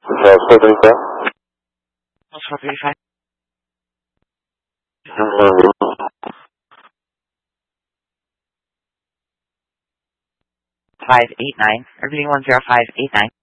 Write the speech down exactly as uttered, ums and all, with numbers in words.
Five four three five. four three five. Five eight nine. Everything one zero five eight nine.